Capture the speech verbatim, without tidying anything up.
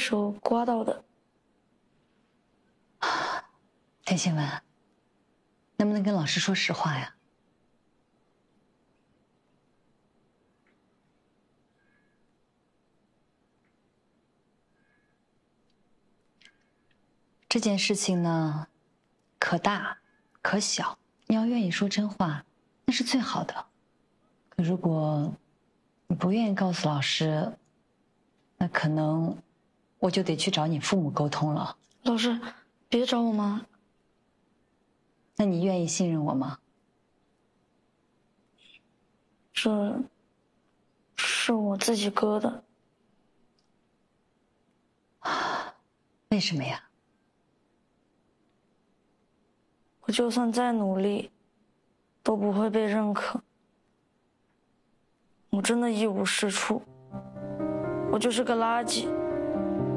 时候刮到的。 田新文，能不能跟老师说实话呀？这件事情呢，可大可小，你要愿意说真话，那是最好的。可如果你不愿意告诉老师，那可能我就得去找你父母沟通了。 老师，别找我妈。 那你愿意信任我吗？ 这是我自己割的。 为什么呀？ 我就算再努力，都不会被认可。我真的一无是处，我就是个垃圾。